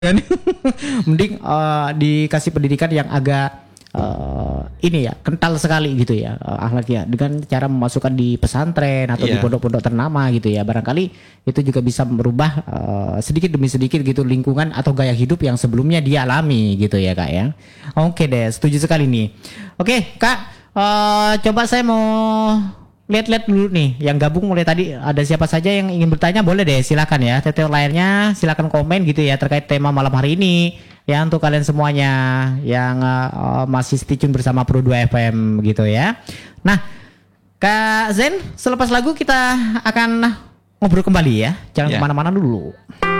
kan. Mending dikasih pendidikan yang agak ini ya kental sekali gitu ya akhlaknya dengan cara memasukkan di pesantren atau di pondok-pondok ternama gitu ya, barangkali itu juga bisa merubah sedikit demi sedikit gitu lingkungan atau gaya hidup yang sebelumnya dia alami gitu ya Kak ya. Oke deh, setuju sekali nih. Oke Kak, coba saya mau lihat-lihat dulu nih yang gabung mulai tadi, ada siapa saja yang ingin bertanya, boleh deh silakan ya, detail layarnya silakan komen gitu ya terkait tema malam hari ini ya, untuk kalian semuanya yang masih stay tune bersama Pro 2 FM gitu ya. Nah Kak Zen, selepas lagu kita akan ngobrol kembali ya, jangan kemana-mana dulu.